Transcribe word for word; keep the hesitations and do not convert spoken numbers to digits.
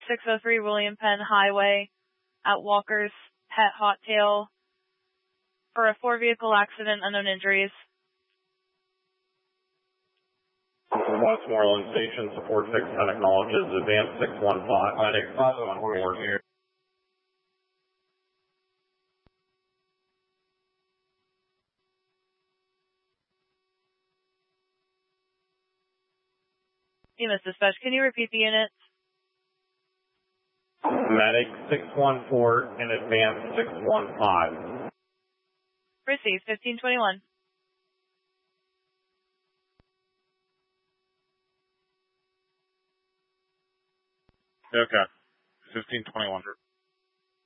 six oh three William Penn Highway at Walker's Pet Hot Tail for a four-vehicle accident, unknown injuries. Westmoreland Station, support six ten acknowledges, advance six one five. Medic five one four here. E M S dispatch, can you repeat the unit? Medic six one four in advance six one five. Received, fifteen twenty-one. Okay, fifteen twenty-one.